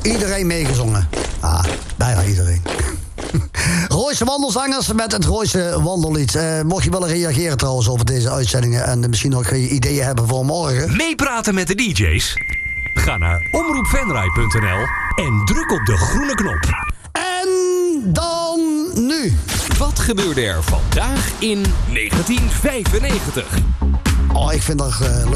iedereen meegezongen. Bijna iedereen. Gooise Wandelzangers met het Gooise Wandellied. Mocht je willen reageren trouwens over deze uitzendingen... en misschien nog ideeën hebben voor morgen... Meepraten met de DJ's? Ga naar omroepvenray.nl en druk op de groene knop. En dan nu. Wat gebeurde er vandaag in 1995? Ik vind dat